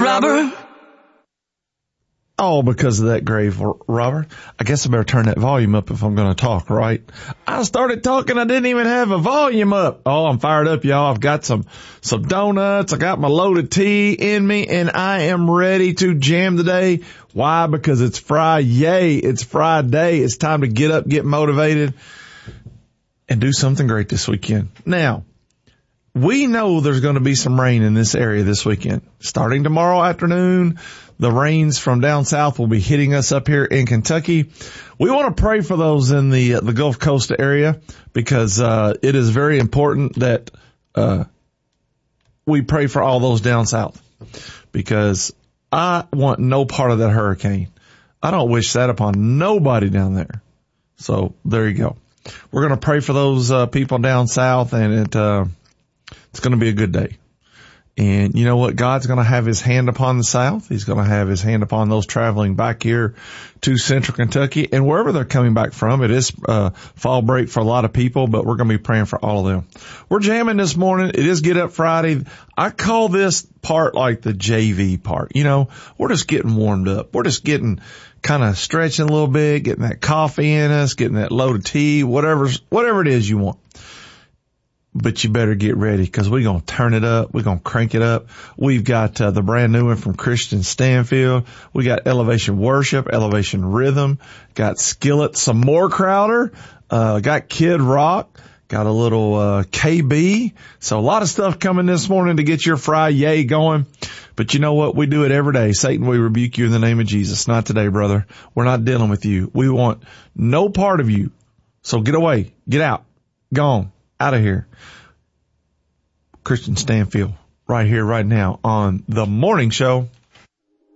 robber. All because of that grave robber. I guess I better turn that volume up if I'm going to talk, right? I started talking. I didn't even have a volume up. Oh, I'm fired up, y'all. I've got some donuts. I got my loaded tea in me, and I am ready to jam today. Why? Because it's Friday. It's Friday. It's time to get up, get motivated, and do something great this weekend. Now, we know there's going to be some rain in this area this weekend. Starting tomorrow afternoon, the rains from down south will be hitting us up here in Kentucky. We want to pray for those in the Gulf Coast area because it is very important that we pray for all those down south, because I want no part of that hurricane. I don't wish that upon nobody down there. So there you go. We're going to pray for those people down south, and it's going to be a good day. And you know what? God's going to have his hand upon the South. He's going to have his hand upon those traveling back here to central Kentucky and wherever they're coming back from. It is fall break for a lot of people, but we're going to be praying for all of them. We're jamming this morning. It is Get Up Friday. I call this part like the JV part. You know, we're just getting warmed up. We're just getting kind of stretching a little bit, getting that coffee in us, getting that load of tea, whatever it is you want. But you better get ready, because we're going to turn it up. We're going to crank it up. We've got the brand new one from Christian Stanfield. We got Elevation Worship, Elevation Rhythm, got Skillet, some more Crowder, got Kid Rock, got a little KB. So a lot of stuff coming this morning to get your Friday going. But you know what? We do it every day. Satan, we rebuke you in the name of Jesus. Not today, brother. We're not dealing with you. We want no part of you. So get away. Get out. Gone. Out of here. Christian Stanfield, right here, right now on The Morning Show.